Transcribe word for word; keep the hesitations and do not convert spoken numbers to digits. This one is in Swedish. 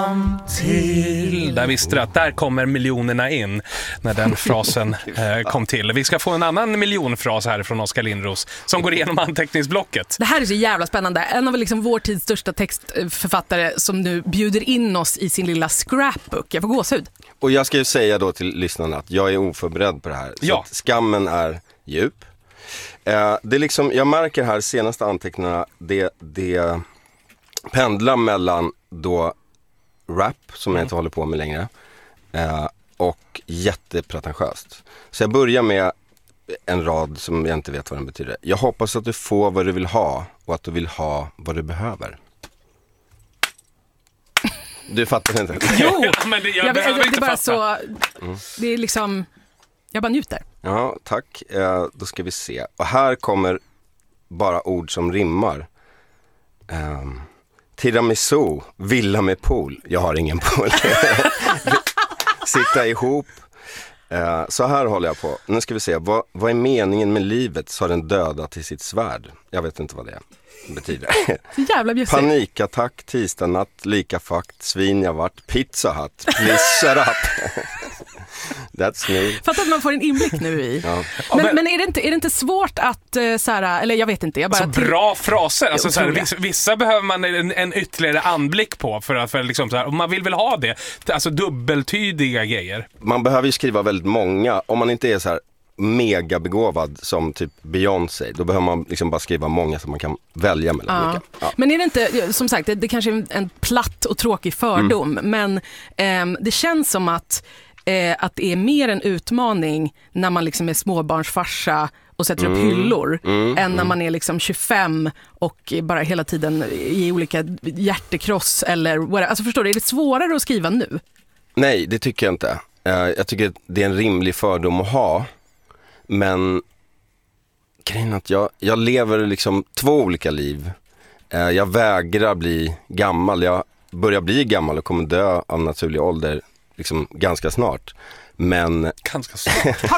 kom till. Där visste du att där kommer miljonerna in när den frasen eh, kom till. Vi ska få en annan miljonfras här från Oskar Lindros som går igenom anteckningsblocket. Det här är så jävla spännande. En av liksom vår tids största textförfattare som nu bjuder in oss i sin lilla scrapbook. Jag får gåshud. Och jag ska ju säga då till lyssnarna att jag är oförberedd på det här. Så ja. att skammen är djup. Eh, det är liksom, jag märker här senaste anteckningarna, det, det pendlar mellan då rap, som jag inte håller på med längre, eh, och jättepretentiöst. Så jag börjar med en rad som jag inte vet vad den betyder. Jag hoppas att du får vad du vill ha och att du vill ha vad du behöver. Du fattar inte. Jo, men det, jag, jag behöver det, inte det är bara fatta. så, det är liksom, jag bara njuter. Ja, tack. Eh, då ska vi se. Och här kommer bara ord som rimmar. Um, tiramisu, villa med pool. Jag har ingen pool. Sitta ihop. Uh, så här håller jag på. Nu ska vi se. Vad, vad är meningen med livet? Så har den döda till sitt svärd. Jag vet inte vad det betyder. Så jävla bjussig. Panikattack, tisdag natt, lika fakt, svin jag vart, pizza hut, please shut up. That's me. Fattar att man får en inblick nu i. Ja. Men, men är, det inte, är det inte svårt att uh, så här, eller jag vet inte. Jag bara så bra fraser. Alltså, så här, Otroliga. vissa, vissa behöver man en, en ytterligare anblick på för att för liksom, så här, och man vill väl ha det. Alltså dubbeltydiga grejer. Man behöver ju skriva väldigt många. Om man inte är så här mega begåvad som typ Beyoncé, då behöver man liksom bara skriva många som man kan välja mellan. Ja. Olika. Ja. Men är det inte, som sagt, det, det kanske är en, en platt och tråkig fördom, mm. men ehm, det känns som att eh, att det är mer en utmaning när man liksom är småbarnsfarsa och sätter Mm. upp hyllor Mm. än när Mm. man är liksom tjugofem och bara hela tiden i olika hjärtekross eller whatever. Alltså förstår du, är det svårare att skriva nu? Nej, det tycker jag inte. Uh, jag tycker det är en rimlig fördom att ha. Men grejen är att jag, jag lever liksom två olika liv. Uh, jag vägrar bli gammal. Jag börjar bli gammal och kommer dö av naturlig ålder liksom ganska snart. Men Ganska snart.